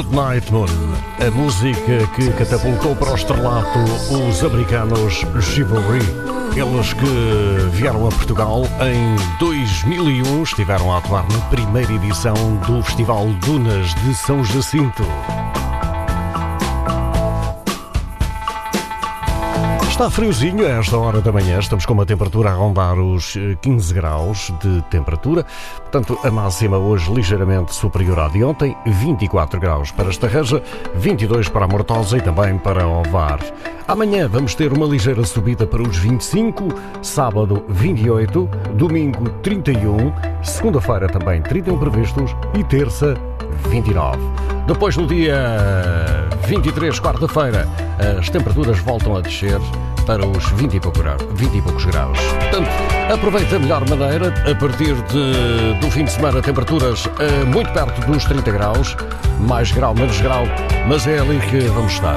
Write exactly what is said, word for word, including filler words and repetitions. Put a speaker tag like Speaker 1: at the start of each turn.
Speaker 1: Goodnight Moon, a música que catapultou para o estrelato os americanos Chivalry. Eles que vieram a Portugal em dois mil e um, estiveram a atuar na primeira edição do Festival Dunas de São Jacinto. Está friozinho a esta hora da manhã, estamos com uma temperatura a rondar os quinze graus de temperatura, portanto a máxima hoje ligeiramente superior à de ontem, vinte e quatro graus para Estarreja, vinte e dois para a Mortosa e também para Ovar. Amanhã vamos ter uma ligeira subida para os vinte e cinco, sábado vinte e oito, domingo trinta e um, segunda-feira também trinta e um previstos e terça vinte e nove. Depois no dia vinte e três, quarta-feira, as temperaturas voltam a descer para os vinte e poucos graus. Portanto, aproveite da melhor maneira, a partir de, do fim de semana, temperaturas uh, muito perto dos trinta graus, mais grau, menos grau, mas é ali que vamos estar.